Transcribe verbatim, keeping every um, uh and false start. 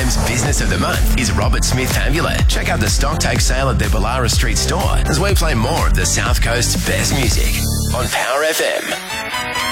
Melbourne's Business of the Month is Robert Smith Amulet. Check out the stock take sale at their Ballara Street store as we play more of the South Coast's best music on Power F M.